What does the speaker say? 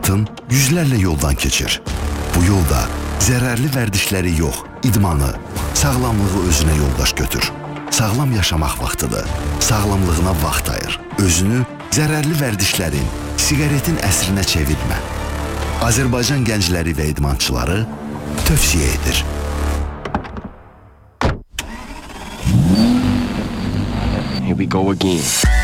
Həyatın yüzlərlə yoldan keçir. Bu yolda zərərli vərdişləri yox, idmanı, sağlamlığı özünə yoldaş götür. Sağlam yaşamaq vaxtıdır. Sağlamlığına vaxt ayır. Özünü zərərli vərdişlərin, siqaretin əsrinə çevirmə. Azərbaycan gəncləri və idmançıları tövsiyə edir. Here we go again.